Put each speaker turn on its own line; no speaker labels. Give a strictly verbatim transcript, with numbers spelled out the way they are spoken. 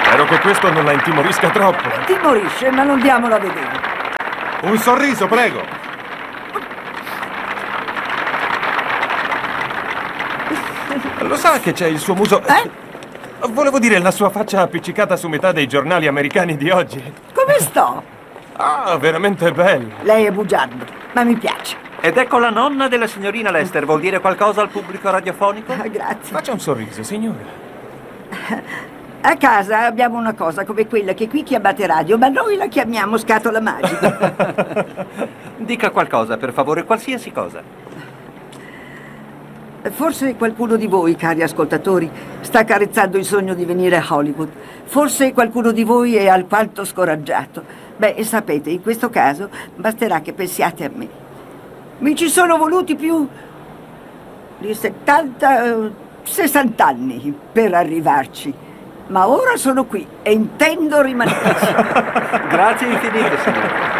Spero che questo non la intimorisca troppo.
Timorisce, ma non diamolo a vedere.
Un sorriso, prego.
Lo sa che c'è il suo muso...
Eh?
Volevo dire, la sua faccia appiccicata su metà dei giornali americani di oggi.
Come sto?
Ah, veramente bello.
Lei è bugiardo, ma mi piace.
Ed ecco la nonna della signorina Lester. Vuol dire qualcosa al pubblico radiofonico?
Ah, grazie.
Faccia un sorriso, signora.
A casa abbiamo una cosa come quella che qui chiamate radio, ma noi la chiamiamo scatola magica.
Dica qualcosa, per favore, qualsiasi cosa.
Forse qualcuno di voi, cari ascoltatori, sta carezzando il sogno di venire a Hollywood. Forse qualcuno di voi è alquanto scoraggiato. Beh, sapete, in questo caso basterà che pensiate a me. Mi ci sono voluti più di settanta, sessanta anni per arrivarci. Ma ora sono qui e intendo rimanerci.
Grazie infinite, signora.